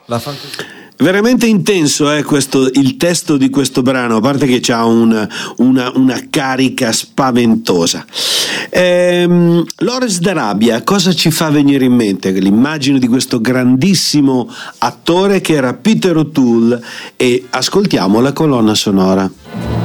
La fantasia. Veramente intenso il testo di questo brano, a parte che c'ha una carica spaventosa. Lawrence d'Arabia, cosa ci fa venire in mente? L'immagine di questo grandissimo attore che era Peter O'Toole, e ascoltiamo la colonna sonora.